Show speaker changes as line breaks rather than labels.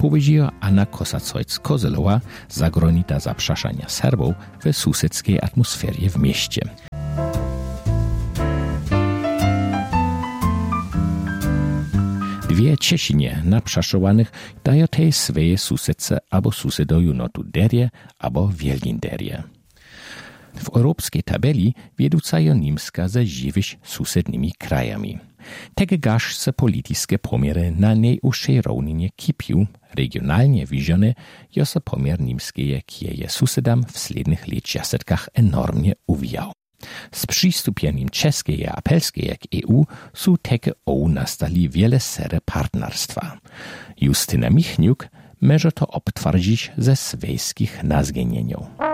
powiedziała Anna Kosacojc-Kozelowa, zagrożona zaprzeszania Serbów w sąsiedzkiej atmosferie w mieście. Dwie Czesinie naprzeszowanych dają tej swoje sąsiedce albo sąsiadowi notu derje albo wielkin derje. W europejskiej tabeli wieducają Niemska ze żywyś sąsiednimi krajami. Tego gaż se polityczne pomiary na najwyższej równinie kipią, regionalnie widziane, jo se pomiar niemskie kieje sąsiedam w slednych lecjasetkach enormnie uwijał. Z przystupieniem czeskiej a polskiej jak EU są takie nastali wiele sery partnerstwa. Justyna Michniuk może to obtwardzić ze swojskich nazgenieniów.